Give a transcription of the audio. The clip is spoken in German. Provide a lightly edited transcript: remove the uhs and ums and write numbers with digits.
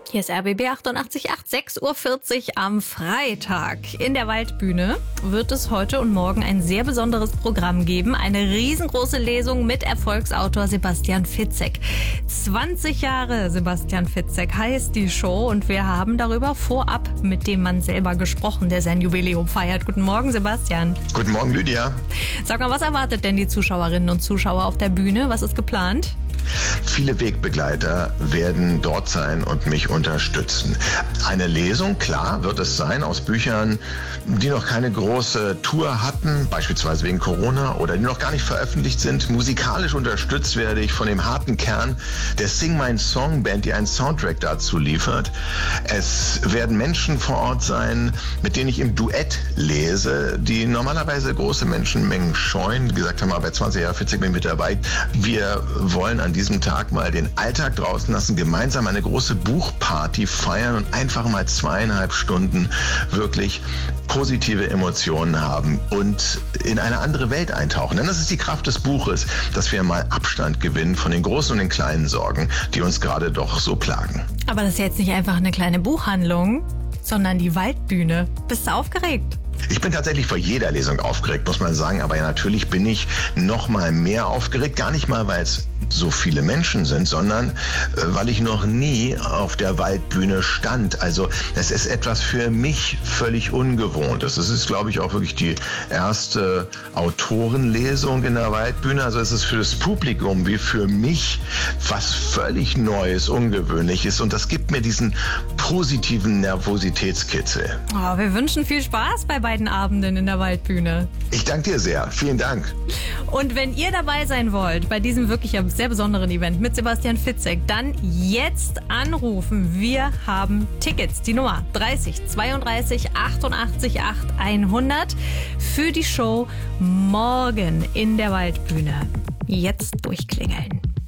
Hier ist RBB 88.8, 6.40 Uhr am Freitag. In der Waldbühne wird es heute und morgen ein sehr besonderes Programm geben. Eine riesengroße Lesung mit Erfolgsautor Sebastian Fitzek. 20 Jahre Sebastian Fitzek heißt die Show und wir haben darüber vorab mit dem Mann selber gesprochen, der sein Jubiläum feiert. Guten Morgen, Sebastian. Guten Morgen, Lydia. Sag mal, was erwartet denn die Zuschauerinnen und Zuschauer auf der Bühne? Was ist geplant? Viele Wegbegleiter werden dort sein und mich unterstützen. Eine Lesung, klar, wird es sein aus Büchern, die noch keine große Tour hatten, beispielsweise wegen Corona, oder die noch gar nicht veröffentlicht sind. Musikalisch unterstützt werde ich von dem harten Kern der Sing My Song Band, die einen Soundtrack dazu liefert. Es werden Menschen vor Ort sein, mit denen ich im Duett lese, die normalerweise große Menschenmengen scheuen. Wie gesagt, haben wir bei 20 Jahren Fitzek bin mit dabei. Wir wollen an diesem Tag mal den Alltag draußen lassen, gemeinsam eine große Buchparty feiern und einfach mal 2,5 Stunden wirklich positive Emotionen haben und in eine andere Welt eintauchen. Denn das ist die Kraft des Buches, dass wir mal Abstand gewinnen von den großen und den kleinen Sorgen, die uns gerade doch so plagen. Aber das ist jetzt nicht einfach eine kleine Buchhandlung, sondern die Waldbühne. Bist du aufgeregt? Ich bin tatsächlich vor jeder Lesung aufgeregt, muss man sagen. Aber ja, natürlich bin ich noch mal mehr aufgeregt. Gar nicht mal, weil es so viele Menschen sind, sondern weil ich noch nie auf der Waldbühne stand. Also es ist etwas für mich völlig Ungewohntes. Es ist, glaube ich, auch wirklich die erste Autorenlesung in der Waldbühne. Also es ist für das Publikum wie für mich was völlig Neues, Ungewöhnliches. Und das gibt mir diesen positiven Nervositätskitzel. Oh, wir wünschen viel Spaß bei beiden Abenden in der Waldbühne. Ich danke dir sehr. Vielen Dank. Und wenn ihr dabei sein wollt bei diesem wirklich sehr besonderen Event mit Sebastian Fitzek, dann jetzt anrufen. Wir haben Tickets. Die Nummer 30 32 88 8 100 für die Show morgen in der Waldbühne. Jetzt durchklingeln.